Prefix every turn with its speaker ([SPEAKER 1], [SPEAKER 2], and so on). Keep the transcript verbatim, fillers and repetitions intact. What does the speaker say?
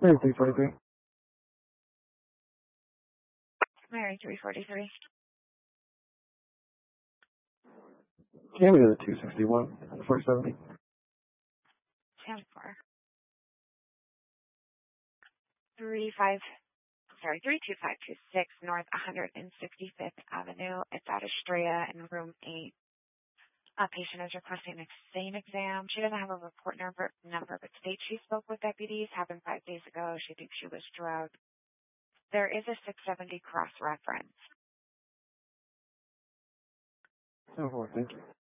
[SPEAKER 1] Mary three forty-three.
[SPEAKER 2] Mary three forty-three.
[SPEAKER 1] Yeah, we go to two sixty-one, four seventy.
[SPEAKER 2] ten four. Three five. Sorry, three two five two six North one hundred sixty-fifth Avenue. It's at Estrella in room eight. A patient is requesting an exam exam. She doesn't have a report number, number, but states she spoke with deputies. Happened five days ago. She thinks she was drugged. There is a six seventy cross reference.
[SPEAKER 1] Oh, thank you.